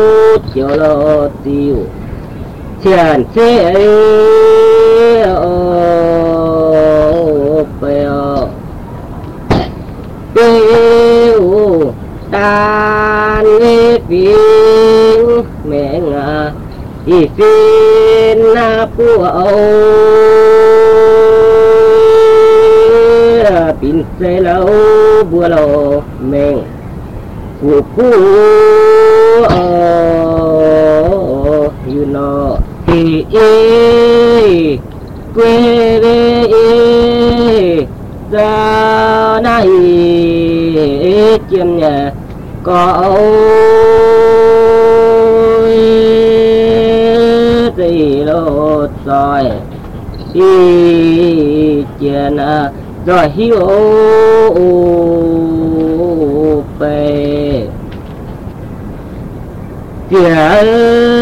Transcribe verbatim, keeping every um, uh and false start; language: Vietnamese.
chiều lo tiêu chèn xe ô bèo tiêu tan nghe tiếng mẹ ngà y phiên na của pin xe lâu bùa lâu mình phụ phụ you know thì y quê về y ra này chiêm nhà có gì lột rồi đi chuyện rồi hiếu về tiền